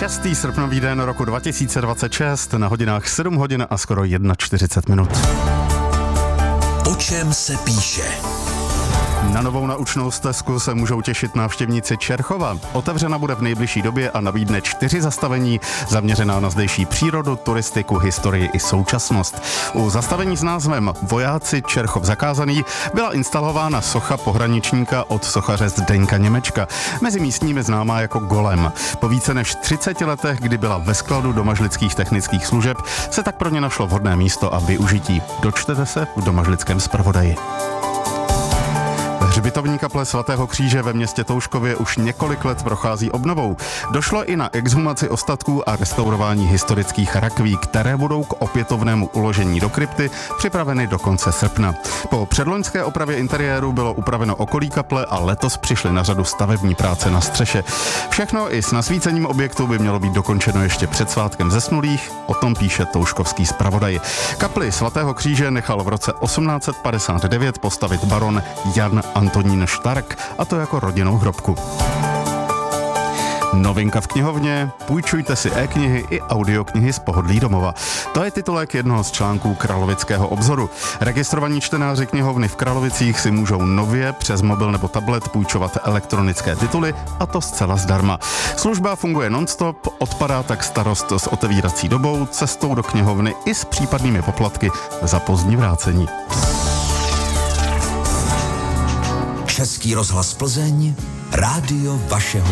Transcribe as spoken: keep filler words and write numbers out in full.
šestý srpnový den roku dva tisíce dvacet šest, na hodinách sedm hodin a skoro čtyřicet jedna minut. O čem se píše? Na novou naučnou stezku se můžou těšit návštěvníci Čerchova. Otevřena bude v nejbližší době a nabídne čtyři zastavení zaměřená na zdejší přírodu, turistiku, historii i současnost. U zastavení s názvem Vojáci Čerchov zakázaný byla instalována socha pohraničníka od sochaře Zdeňka Němečka, mezi místními známá jako Golem. Po více než třiceti letech, kdy byla ve skladu domažlických technických služeb, se tak pro ně našlo vhodné místo a využití. Dočtete se v domažlickém zpravodaji. Hřbitovní kaple svatého kříže ve městě Touškově už několik let prochází obnovou. Došlo i na exhumaci ostatků a restaurování historických rakví, které budou k opětovnému uložení do krypty připraveny do konce srpna. Po předloňské opravě interiéru bylo upraveno okolí kaple a letos přišly na řadu stavební práce na střeše. Všechno i s nasvícením objektu by mělo být dokončeno ještě před svátkem zesnulých, o tom píše touškovský zpravodaj. Kapli svatého kříže nechal v roce osmnáct set padesát devět postavit baron Jan Antonín Štark, a to jako rodinnou hrobku. Novinka v knihovně, půjčujte si e-knihy i audioknihy z pohodlí domova. To je titulek jednoho z článků Kralovického obzoru. Registrovaní čtenáři knihovny v Kralovicích si můžou nově přes mobil nebo tablet půjčovat elektronické tituly, a to zcela zdarma. Služba funguje non-stop, odpadá tak starost s otevírací dobou, cestou do knihovny i s případnými poplatky za pozdní vrácení. Český rozhlas Plzeň, rádio vašeho